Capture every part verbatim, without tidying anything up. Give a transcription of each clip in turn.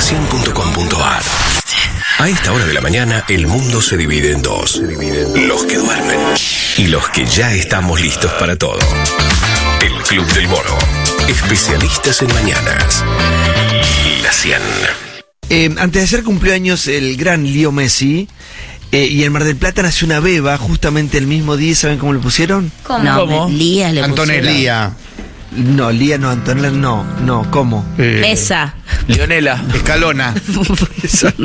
cien punto com punto ar. A esta hora de la mañana, el mundo se divide en dos. Los que duermen y los que ya estamos listos para todo. El Club del Mono. Especialistas en mañanas. La cien. Eh, antes de ayer cumplió años el gran Leo Messi. Eh, y en Mar del Plata nació una beba justamente el mismo día. ¿Saben cómo le pusieron? ¿Cómo? No, ¿Cómo? Lía le Antonella. Lía. No, Lía no, Antonella no. No, ¿cómo? Eh, Mesa. Leonela. Escalona. Mesa.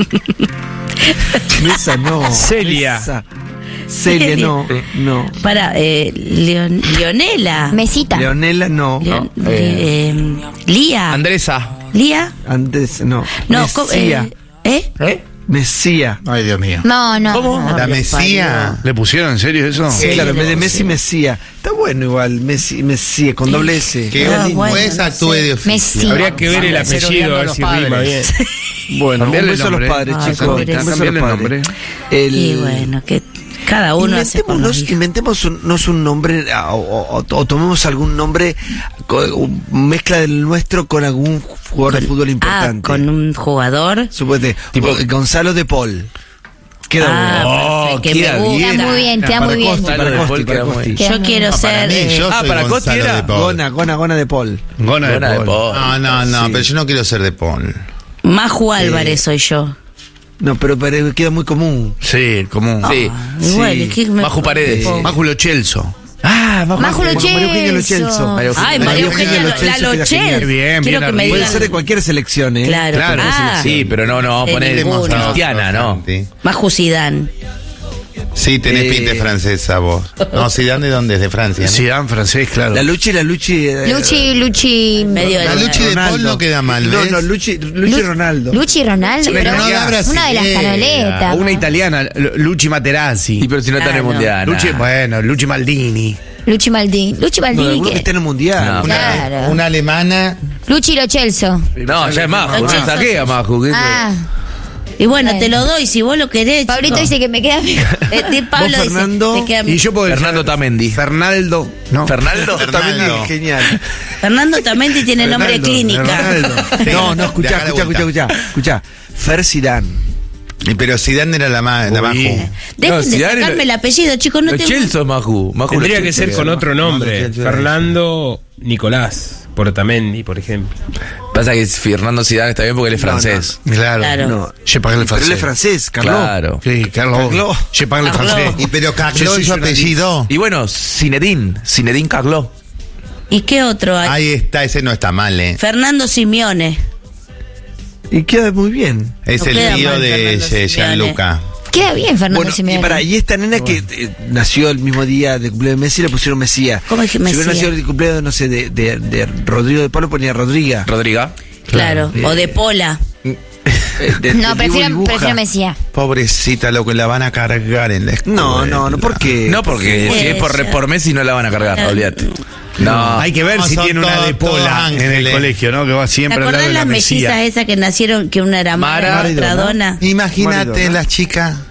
Mesa no. Celia. Mesa. Celia no. No. Para, eh, Leon- Leonela. Mesita. Leonela no. Leon- no. eh, Lía. Andresa. Lía. Antes no. No, co- Mesía. eh, ¿eh? ¿Eh? Mesía. Ay, Dios mío. No, no. ¿Cómo? no. La lo Mesía. parió. ¿Le pusieron en serio eso? Sí, claro, en vez de le Messi, pusieron. Mesía. Está bueno igual, Messi, Mesía, con doble S. Que Ah, un bueno, juez no actúe sé. de oficio. Messi. Habría que ver el Vamos a hacer apellido, a ver odiando si a los rima bien. padres. Bueno, un Cambiarle beso a los el nombre. padres, Ay, chicos. pobre. Un beso a los Cambiarle el padres. nombre. El- Y bueno, que cada uno hace con los Inventémonos, hijos. inventémonos un, un nombre o, o- o tomemos algún nombre, co- un- mezcla del nuestro con algún jugador de fútbol Ah, importante. con un jugador. Suponete, Tipo- Gonzalo de Paul. Queda Ah, bueno. Oh, perfecto, que queda me gusta. bien. Queda muy bien, queda Para muy bien. Costi, para Gonzalo de Costi, Paul para queda muy Costi. bien. Yo quiero Ah, para ser. mí, eh, yo Ah, soy para Costi Gonzalo era. de Paul. Gona, Gona, Gona de Paul. Gona de Gona de Paul. Paul. No, no, no, Sí. pero yo no quiero ser de Paul. Maju Álvarez soy yo. No, pero, pero queda muy común. Sí, común. Sí. Ah, igual, Sí. es que me- Maju Paredes. Oh. Maju Lo Chelso. Ah, vamos. Majo Lo María Eugenia Lo Chelso. Chelso. María Eugenia. Ay, María María Eugenia Eugenia, Lo la Chelso queda Lochel. Bien, genial. bien Quiero que me arriba. Puede digan. ser de cualquier selección, ¿eh? Claro, Claro, ah, Sí, pero no, no, vamos a poner ninguno. cristiana, ¿no? Sí, Maju Zidane. sí tenés Eh, pinta francesa vos. No, Zidane de dónde es, de Francia. ¿no? Zidane francés, claro. La Luchi, la Luchi. eh, Luchi, Luchi. Medio La de- Luchi de Ronaldo. Paul no queda mal, No, ¿ves? no, Luchi, Luchi Ronaldo. Luchi Ronaldo, pero pero no la una de las brasilera. canoletas. O una italiana, Lu- Luchi Materazzi. Y pero si no está en el Ah, no. mundial. Luchi, nah. bueno, Luchi Maldini. Luchi Maldini. Luchi No, Maldini, alguno que ¿qué? esté en el mundial. No. Una, Claro. una alemana. Luchi Lo Chelso. No, ya es Maju, no Ocho. saqué a Maju. ¿qué es eso? Ah, Y bueno, Bueno. te lo doy si vos lo querés. Pablito chico. dice que me queda mejor. Eh, de Pablo Vos, dice, Fernando, te queda Y yo puedo decir Fernando Tamendi. Fernaldo, ¿no? Fernaldo. Fernando. Genial. Fernando también tiene nombre de Ronaldo, clínica. Ronaldo. No, no, escuchá, Le haga la escuchá, escuchá, vuelta. escuchá, escuchá. Fer Zidane. Y Pero Zidane era la, ma, la Uy. Maju. Dejen No, de Zidane sacarme lo- el apellido, chicos. No Lo te Chelso es Maju. Maju Tendría Lo que Chelso ser con queda. otro nombre. No, no, no, no. Fernando Nicolás Portamendi, por ejemplo. Pasa que Fernando Zidane está bien porque él es francés. Claro. Claro. No. Je parle Pero él francés. es francés, Carlos. Claro. Sí, Carlos. Carlos. Je parle Carlos. francés. Y pero Carlos soy es su apellido. Y bueno, Zinedine. Zinedine Carlo. ¿Y qué otro hay? Ahí está, ese no está mal, eh. Fernando Simeone. Y queda muy bien. Es No el queda tío mal de Fernando Ye- Simeone. Gianluca. Queda bien, Fernando Bueno, y, Simeone. para, y esta nena que eh, nació el mismo día de cumpleaños de Messi le pusieron Mesía. ¿Cómo es que Si hubiera Mesía? nacido el cumpleaños, no sé, de, de, de Rodrigo de Pablo, ponía Rodriga. Rodriga. Claro. Claro. O de Pola. Eh, de- No, de prefiero, dibuja. prefiero Mesía. Pobrecita, lo que la van a cargar en la escuela. No, no, no, ¿por qué? No, porque si es por, Ella. por Messi no la van a cargar, Claro. olvídate. No. Hay que ver No, si son tiene una todos- de todos Pola en el ángeles. colegio, ¿no? Que va ¿Te siempre al lado acordás de la las mellizas Mesía. esas que nacieron, que una era Mara, Mara. otra Marido, ¿no? Dona? Imagínate Marido, ¿no? la chica.